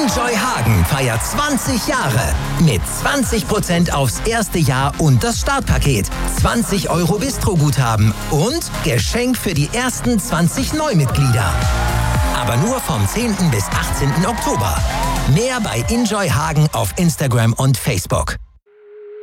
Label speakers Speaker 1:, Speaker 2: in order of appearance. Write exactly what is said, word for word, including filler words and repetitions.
Speaker 1: Enjoy Hagen feiert zwanzig Jahre mit zwanzig Prozent aufs erste Jahr und das Startpaket, zwanzig Euro Bistro-Guthaben und Geschenk für die ersten zwanzig Neumitglieder. Aber nur vom zehnten bis achtzehnten Oktober. Mehr bei Enjoy Hagen auf Instagram und Facebook.